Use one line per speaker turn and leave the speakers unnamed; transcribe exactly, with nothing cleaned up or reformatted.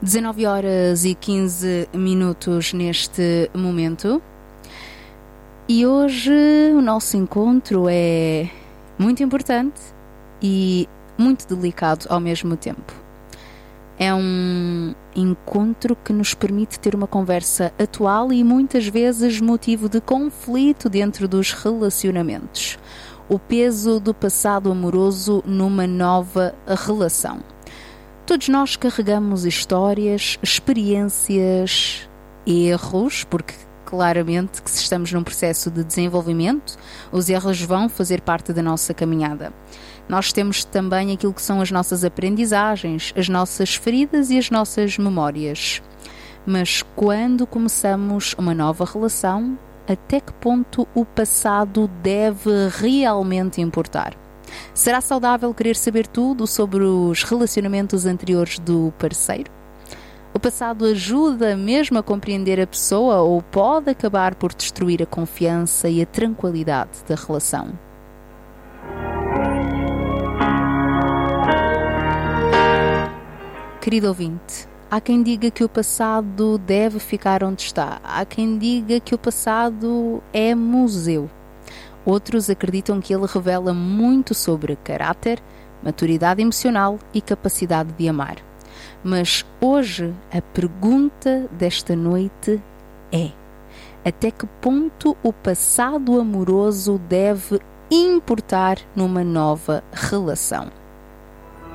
dezanove horas e quinze minutos neste momento. E hoje o nosso encontro é muito importante e muito delicado ao mesmo tempo. É um encontro que nos permite ter uma conversa atual e muitas vezes motivo de conflito dentro dos relacionamentos. O peso do passado amoroso numa nova relação. Todos nós carregamos histórias, experiências, erros, porque claramente que se estamos num processo de desenvolvimento, os erros vão fazer parte da nossa caminhada. Nós temos também aquilo que são as nossas aprendizagens, as nossas feridas e as nossas memórias. Mas quando começamos uma nova relação, até que ponto o passado deve realmente importar? Será saudável querer saber tudo sobre os relacionamentos anteriores do parceiro? O passado ajuda mesmo a compreender a pessoa ou pode acabar por destruir a confiança e a tranquilidade da relação? Querido ouvinte, há quem diga que o passado deve ficar onde está. Há quem diga que o passado é museu. Outros acreditam que ele revela muito sobre caráter, maturidade emocional e capacidade de amar. Mas hoje a pergunta desta noite é: até que ponto o passado amoroso deve importar numa nova relação?